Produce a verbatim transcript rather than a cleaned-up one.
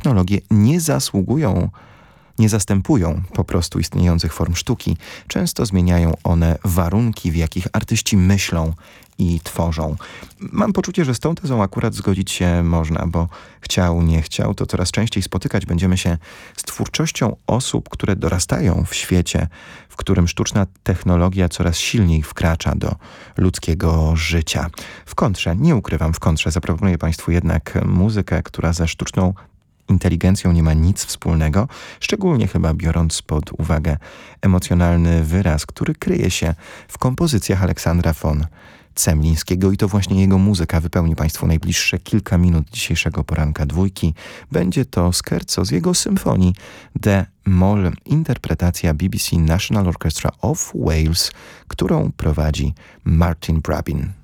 technologie nie zasługują nie zastępują po prostu istniejących form sztuki. Często zmieniają one warunki, w jakich artyści myślą i tworzą. Mam poczucie, że z tą tezą akurat zgodzić się można, bo chciał, nie chciał, to coraz częściej spotykać będziemy się z twórczością osób, które dorastają w świecie, w którym sztuczna technologia coraz silniej wkracza do ludzkiego życia. W kontrze, nie ukrywam, w kontrze zaproponuję Państwu jednak muzykę, która ze sztuczną inteligencją nie ma nic wspólnego, szczególnie chyba biorąc pod uwagę emocjonalny wyraz, który kryje się w kompozycjach Aleksandra von Cemlińskiego i to właśnie jego muzyka wypełni Państwu najbliższe kilka minut dzisiejszego poranka dwójki. Będzie to scherzo z jego symfonii D-moll, interpretacja B B C National Orchestra of Wales, którą prowadzi Martin Brabin.